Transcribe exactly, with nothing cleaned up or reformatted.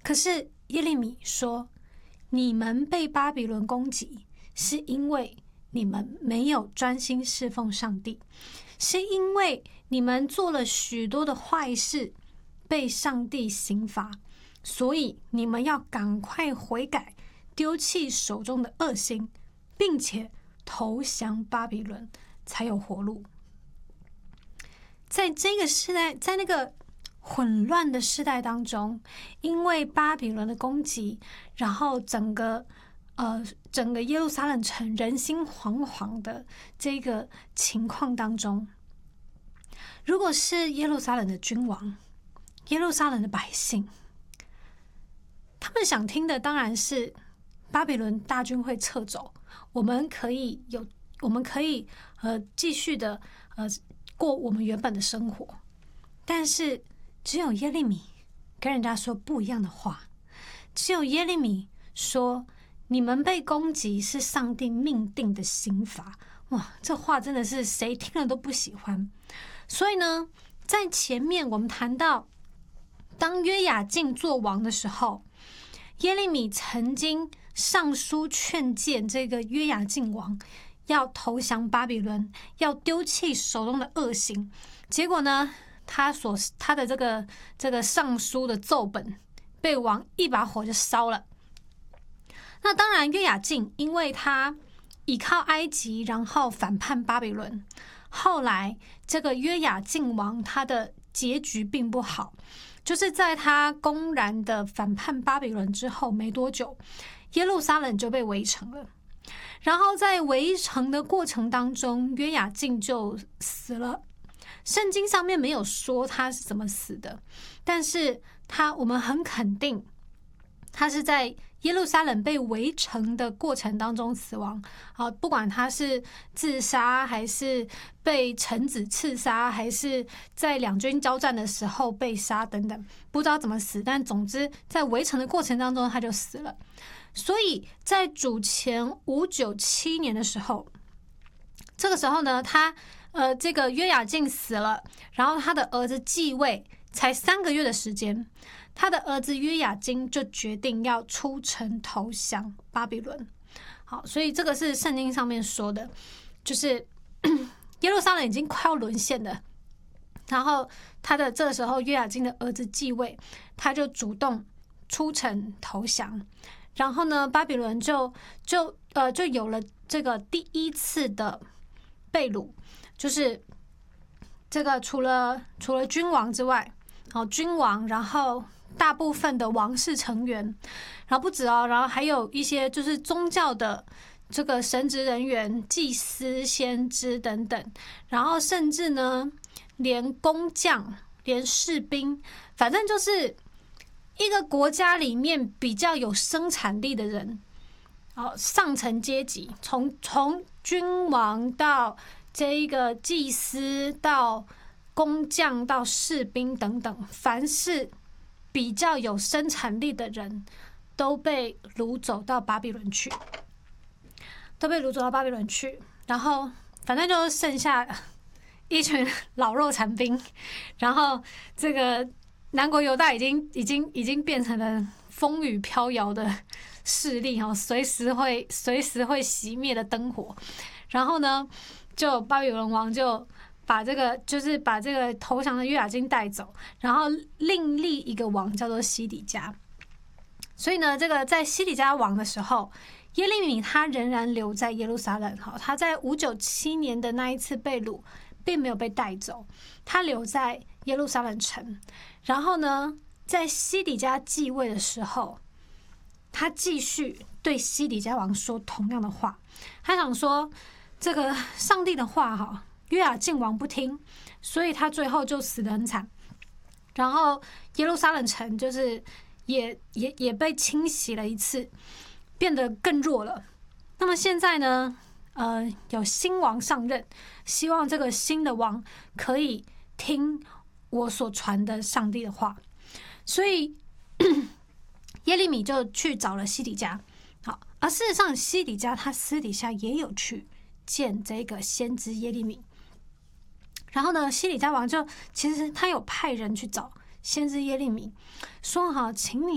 可是耶利米说，你们被巴比伦攻击，是因为你们没有专心侍奉上帝，是因为你们做了许多的坏事，被上帝刑罚，所以你们要赶快悔改，丢弃手中的恶行，并且投降巴比伦，才有活路。在这个时代，在那个混乱的时代当中，因为巴比伦的攻击，然后整个呃整个耶路撒冷城人心惶惶的这个情况当中，如果是耶路撒冷的君王，耶路撒冷的百姓，他们想听的当然是巴比伦大军会撤走，我们可以有，我们可以呃继续的呃过我们原本的生活。但是只有耶利米跟人家说不一样的话，只有耶利米说，你们被攻击是上帝命定的刑罚。哇，这话真的是谁听了都不喜欢。所以呢，在前面我们谈到，当约雅敬做王的时候，耶利米曾经上书劝谏这个约雅敬王要投降巴比伦，要丢弃手中的恶行。结果呢，他所他的这个这个上书的奏本被王一把火就烧了。那当然，约雅敬因为他倚靠埃及，然后反叛巴比伦，后来这个约雅敬王他的结局并不好，就是在他公然的反叛巴比伦之后没多久，耶路撒冷就被围城了。然后在围城的过程当中，约雅敬就死了。圣经上面没有说他是怎么死的，但是他我们很肯定他是在耶路撒冷被围城的过程当中死亡。好，不管他是自杀，还是被臣子刺杀，还是在两军交战的时候被杀等等，不知道怎么死，但总之在围城的过程当中他就死了。所以在主前五九七年的时候，这个时候呢，他呃这个约雅敬死了，然后他的儿子继位，才三个月的时间，他的儿子约雅斤就决定要出城投降巴比伦。好，所以这个是圣经上面说的，就是耶路撒冷已经快要沦陷了，然后他的这个时候约雅斤的儿子继位，他就主动出城投降，然后呢，巴比伦就就呃就有了这个第一次的被掳，就是这个除了除了君王之外，好，君王，然后大部分的王室成员，然后不止哦，然后还有一些就是宗教的这个神职人员、祭司、先知等等，然后甚至呢，连工匠、连士兵，反正就是一个国家里面比较有生产力的人，好，上层阶级，从从君王到这一个祭司到工匠到士兵等等，凡是比较有生产力的人都被掳走到巴比伦去，都被掳走到巴比伦去，然后反正就剩下一群老弱残兵，然后这个南国犹大已经已经已经变成了风雨飘摇的势力哦，随时会随时会熄灭的灯火。然后呢，就巴比伦王就把这个就是把这个投降的约雅斤带走，然后另立一个王叫做西底家。所以呢，这个在西底家王的时候，耶利米他仍然留在耶路撒冷。好，他在五九七年的那一次被掳，并没有被带走，他留在耶路撒冷城。然后呢，在西底家继位的时候，他继续对西底家王说同样的话。他想说，这个上帝的话哈，约雅敬王不听，所以他最后就死得很惨。然后耶路撒冷城就是也也也被清洗了一次，变得更弱了。那么现在呢，呃，有新王上任，希望这个新的王可以听我所传的上帝的话，所以耶利米就去找了西底家。好，而事实上西底家他私底下也有去见这个先知耶利米。然后呢，西底家王就其实他有派人去找先知耶利米，说好，请你